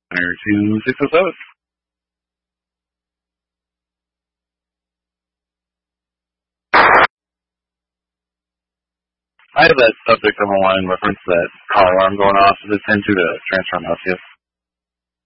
to 607. I have that subject on the line reference that call alarm going off. Is it 10-2 to transfer on house, yes?